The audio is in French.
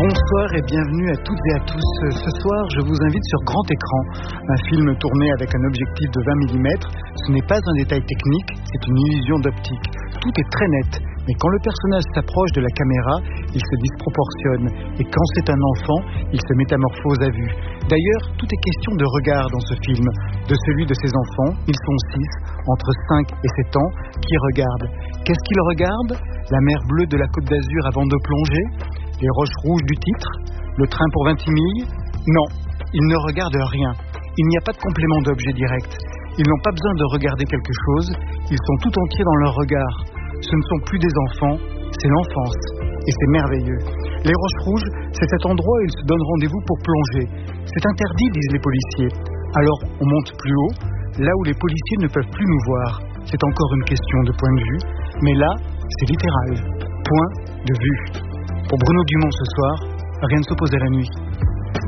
Bonsoir et bienvenue à toutes et à tous. Ce soir, je vous invite sur grand écran. Un film tourné avec un objectif de 20 mm. Ce n'est pas un détail technique, c'est une illusion d'optique. Tout est très net, mais quand le personnage s'approche de la caméra, il se disproportionne. Et quand c'est un enfant, il se métamorphose à vue. D'ailleurs, tout est question de regard dans ce film. De celui de ses enfants, ils sont 6, entre 5 et 7 ans, qui regardent. Qu'est-ce qu'ils regardent ? La mer bleue de la Côte d'Azur avant de plonger ? Les roches rouges du titre ? Le train pour 26 milles ? Non, ils ne regardent rien. Il n'y a pas de complément d'objet direct. Ils n'ont pas besoin de regarder quelque chose, ils sont tout entiers dans leur regard. Ce ne sont plus des enfants, c'est l'enfance. Et c'est merveilleux. Les roches rouges, c'est cet endroit où ils se donnent rendez-vous pour plonger. C'est interdit, disent les policiers. Alors on monte plus haut, là où les policiers ne peuvent plus nous voir. C'est encore une question de point de vue, mais là, c'est littéral. Point de vue. Pour Bruno Dumont ce soir, rien ne s'oppose à la nuit.